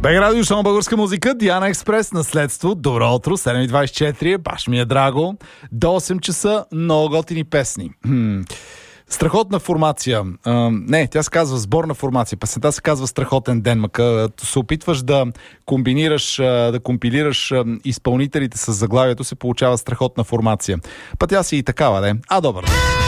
БГ Радио, шоу българска музика, Диана Експрес, наследство, добро утро, 7.24, баш ми е драго, до 8 часа, много готини песни. Страхотна формация. Не, тя се казва сборна формация. Песента се казва Страхотен ден. Като се опитваш да комбинираш, да компилираш изпълнителите с заглавието, се получава страхотна формация. Пътя си и такава, не? Добър.